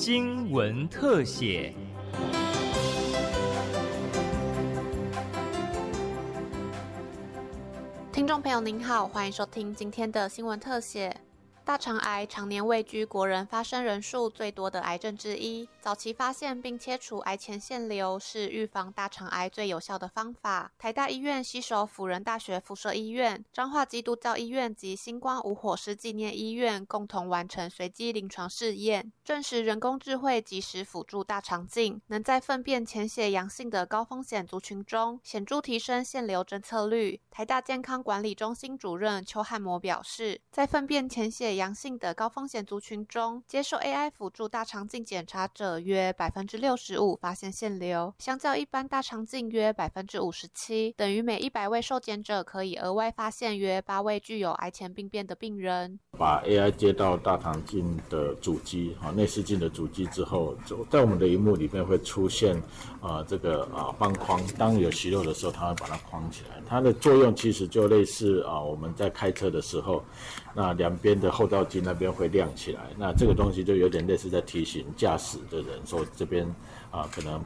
新闻特写。 听众朋友您好，欢迎收听今天的新闻特写。大肠癌常年位居国人发生人数最多的癌症之一，早期发现并切除癌前腺瘤是预防大肠癌最有效的方法。台大医院携手辅仁大学附设医院、彰化基督教医院及星光无火师纪念医院共同完成随机临床试验，证实人工智慧及时辅助大肠镜，能在粪便潜血阳性的高风险族群中显著提升腺瘤侦测率。台大健康管理中心主任邱汉模表示，在粪便潜血阳性的高风险族群中，接受 AI 辅助大肠镜检查者约 65% 发现腺瘤，相较一般大肠镜约 57%， 等于每100位受检者可以额外发现约8位具有癌前病变的病人。 把 AI 接到大肠镜的主机内视镜的主机之后，在我们的萤幕里面会出现这个方框，当有息肉的时候，它会把它框起来。它的作用其实就类似我们在开车的时候，那两边的后照镜那边会亮起来，那这个东西就有点类似在提醒驾驶的人说这边可能